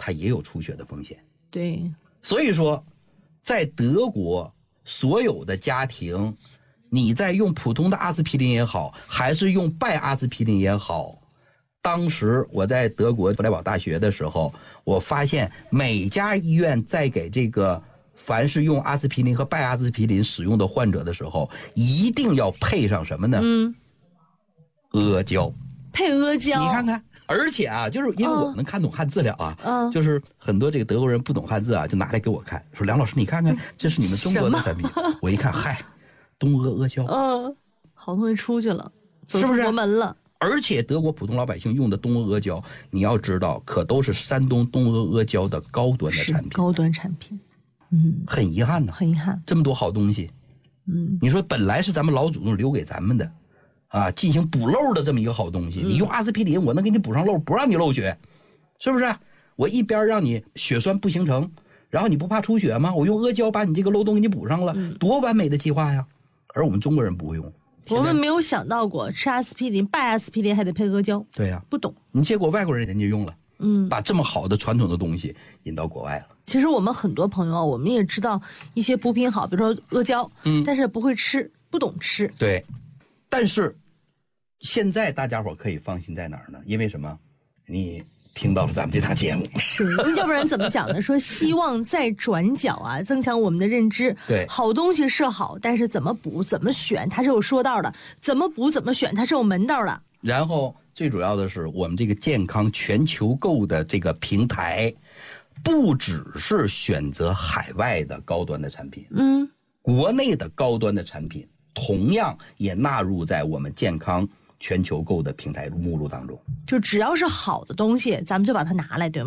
它也有出血的风险。 对， 所以说在德国所有的家庭，你在用普通的阿司匹林也好，还是用拜阿司匹林也好，当时我在德国弗莱堡大学的时候，我发现每家医院在给这个凡是用阿司匹林和拜阿司匹林使用的患者的时候，一定要配上什么呢？阿胶。 配阿胶， 你看看，而且啊，就是因为我能看懂汉字了啊，就是很多这个德国人不懂汉字啊，就拿来给我看，说梁老师你看看，这是你们中国的产品。我一看，嗨，东阿阿胶， 好东西出去了，走是不是国门了？ 而且德国普通老百姓用的东阿阿胶，你要知道，可都是山东东阿阿胶的高端的产品， 高端产品。 很遗憾呐， 很遗憾， 这么多好东西，你说本来是咱们老祖宗留给咱们的。进行补漏的这么一个好东西，你用阿司匹林，我能给你补上漏，不让你漏血，是不是？我一边让你血栓不形成，然后你不怕出血吗？我用阿胶把你这个漏洞给你补上了，多完美的计划呀！而我们中国人不会用， 我们没有想到过吃阿司匹林、拜阿司匹林还得配阿胶。 对呀， 不懂。 你结果外国人家用了，把这么好的传统的东西引到国外了。 其实我们很多朋友，我们也知道一些补品好，比如说阿胶，但是不会吃，不懂吃。 对，但是。现在大家伙可以放心在哪儿呢？因为什么？你听到了咱们这档节目， 是，要不然怎么讲呢？说希望在转角啊，增强我们的认知。 对， 好东西是好，但是怎么补、怎么选，它是有说道的；怎么补、怎么选，它是有门道的。 然后最主要的是，我们这个健康全球购的这个平台，不只是选择海外的高端的产品，国内的高端的产品同样也纳入在我们健康全球购的平台目录当中， 就只要是好的东西，咱们就把它拿来，对吗？